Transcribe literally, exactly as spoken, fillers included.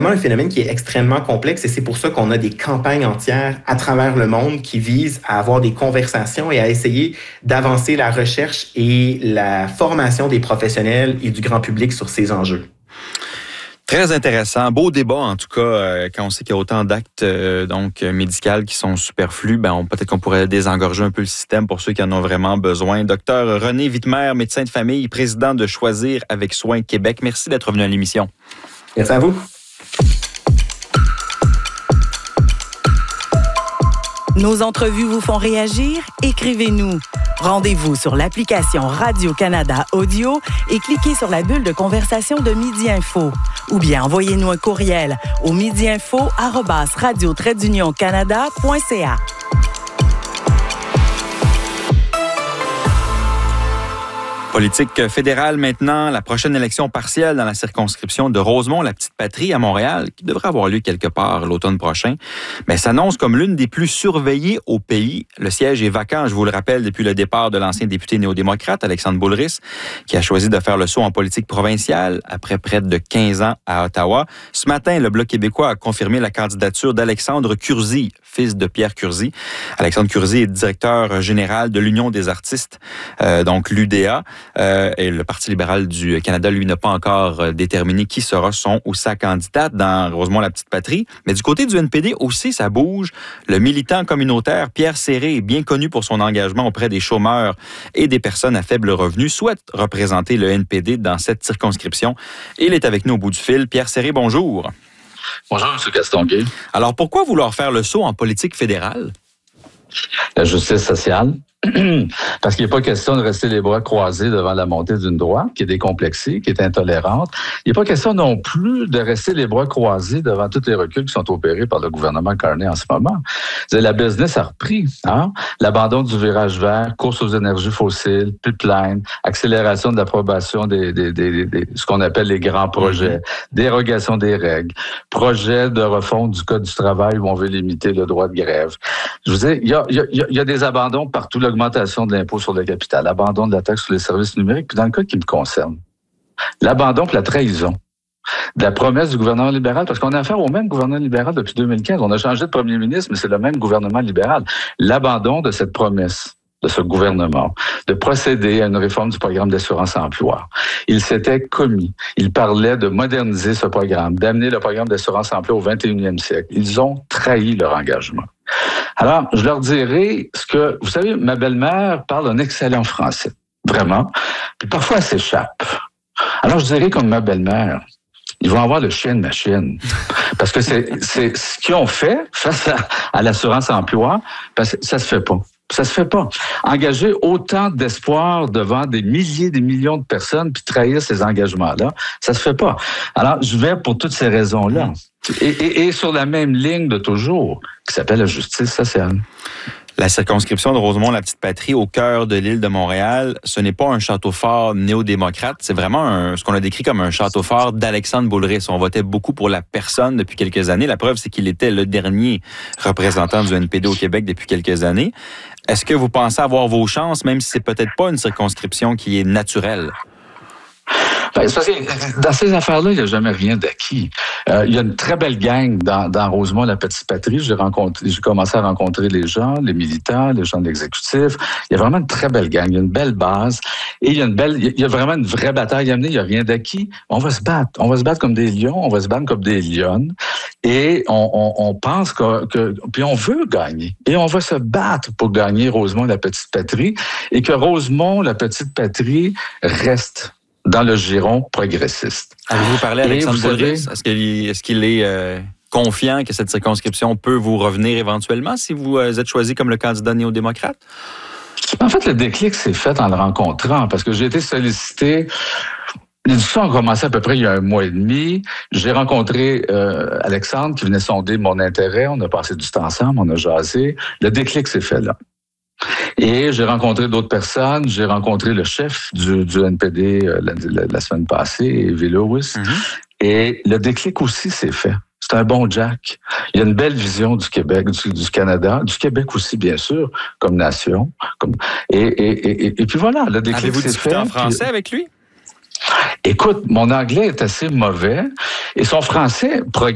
un phénomène qui est extrêmement complexe et c'est pour ça qu'on a des campagnes entières à travers le monde qui visent à avoir des conversations et à essayer d'avancer la recherche et la formation des professionnels et du grand public sur ces enjeux. Très intéressant. Beau débat, en tout cas, euh, quand on sait qu'il y a autant d'actes euh, donc médicaux qui sont superflus, ben on, peut-être qu'on pourrait désengorger un peu le système pour ceux qui en ont vraiment besoin. Docteur René Wittmer, médecin de famille, président de Choisir avec soin Québec. Merci d'être venu à l'émission. Merci à vous. Nos entrevues vous font réagir? Écrivez-nous. Rendez-vous sur l'application Radio-Canada Audio et cliquez sur la bulle de conversation de Midi Info. Ou bien envoyez-nous un courriel au midiinfo arobase radio trait d'union canada point c a. Politique fédérale maintenant, la prochaine élection partielle dans la circonscription de Rosemont-la-Petite-Patrie à Montréal, qui devrait avoir lieu quelque part l'automne prochain, mais s'annonce comme l'une des plus surveillées au pays. Le siège est vacant, je vous le rappelle, depuis le départ de l'ancien député néo-démocrate Alexandre Boulris, qui a choisi de faire le saut en politique provinciale après près de quinze ans à Ottawa. Ce matin, le Bloc québécois a confirmé la candidature d'Alexandre Curzi, fils de Pierre Curzi. Alexandre Curzi est directeur général de l'Union des artistes, euh, donc l'U D A. Euh, et le Parti libéral du Canada, lui, n'a pas encore déterminé qui sera son ou sa candidate dans Rosemont-la-Petite-Patrie. Mais du côté du N P D aussi, ça bouge. Le militant communautaire Pierre Serré, bien connu pour son engagement auprès des chômeurs et des personnes à faible revenu, souhaite représenter le N P D dans cette circonscription. Et il est avec nous au bout du fil. Pierre Serré, bonjour. Bonjour, M. Castonguay. Alors, pourquoi vouloir faire le saut en politique fédérale? La justice sociale. Parce qu'il n'est pas question de rester les bras croisés devant la montée d'une droite qui est décomplexée, qui est intolérante. Il n'est pas question non plus de rester les bras croisés devant tous les reculs qui sont opérés par le gouvernement Carney en ce moment. La business a repris. Hein? L'abandon du virage vert, course aux énergies fossiles, pipeline, accélération de l'approbation des, des, des, des ce qu'on appelle les grands projets, mm-hmm. dérogation des règles, projet de refonte du Code du travail où on veut limiter le droit de grève. Je vous dis, il y a, il y a, il y a des abandons partout. L'augmentation de l'impôt sur le capital, l'abandon de la taxe sur les services numériques, puis dans le cas qui me concerne, l'abandon et la trahison de la promesse du gouvernement libéral, parce qu'on a affaire au même gouvernement libéral depuis deux mille quinze. On a changé de premier ministre, mais c'est le même gouvernement libéral. L'abandon de cette promesse de ce gouvernement, de procéder à une réforme du programme d'assurance-emploi. Il s'était commis. Il parlait de moderniser ce programme, d'amener le programme d'assurance-emploi au vingt et unième siècle. Ils ont trahi leur engagement. Alors, je leur dirais ce que... Vous savez, ma belle-mère parle un excellent français, vraiment, puis parfois elle s'échappe. Alors, je dirais comme ma belle-mère, ils vont avoir le chien de machine. Parce que c'est, c'est ce qu'ils ont fait face à, à l'assurance-emploi, parce que ça se fait pas. Ça se fait pas. Engager autant d'espoir devant des milliers, des millions de personnes, puis trahir ces engagements-là, ça se fait pas. Alors, je vais pour toutes ces raisons-là. Et, et, et sur la même ligne de toujours, qui s'appelle la justice sociale. La circonscription de Rosemont-la-Petite-Patrie, au cœur de l'île de Montréal, ce n'est pas un château fort néo-démocrate, c'est vraiment un, ce qu'on a décrit comme un château fort d'Alexandre Boulris. On votait beaucoup pour la personne depuis quelques années. La preuve, c'est qu'il était le dernier représentant du N P D au Québec depuis quelques années. Est-ce que vous pensez avoir vos chances, même si c'est peut-être pas une circonscription qui est naturelle? Ben, c'est parce que dans ces affaires-là, il n'y a jamais rien d'acquis. Euh, il y a une très belle gang dans, dans Rosemont-la-Petite-Patrie. J'ai rencontré, j'ai commencé à rencontrer les gens, les militants, les gens de l'exécutif. Il y a vraiment une très belle gang. Il y a une belle base. Et il y a une belle, il y a vraiment une vraie bataille à mener. Il n'y a rien d'acquis. On va se battre. On va se battre comme des lions. On va se battre comme des lionnes. Et on, on, on pense que, que, puis on veut gagner. Et on va se battre pour gagner Rosemont-la-Petite-Patrie. Et que Rosemont-la-Petite-Patrie reste dans le giron progressiste. Avez-vous parlé à Alexandre Boulris? Est-ce qu'il, est-ce qu'il est euh, confiant que cette circonscription peut vous revenir éventuellement si vous euh, êtes choisi comme le candidat néo-démocrate? En fait, le déclic s'est fait en le rencontrant, parce que j'ai été sollicité. Les discussions ont commencé à peu près il y a un mois et demi. J'ai rencontré euh, Alexandre qui venait sonder mon intérêt. On a passé du temps ensemble, on a jasé. Le déclic s'est fait là. Et j'ai rencontré d'autres personnes. J'ai rencontré le chef du, du N P D euh, la, la, la semaine passée, Evie Lewis. Mm-hmm. Et le déclic aussi s'est fait. C'est un bon Jack. Il y a une belle vision du Québec, du, du Canada, du Québec aussi, bien sûr, comme nation. Comme... Et, et, et, et puis voilà, le déclic Avez-vous s'est discuté fait. en français puis... avec lui? Écoute, mon anglais est assez mauvais et son français progresse.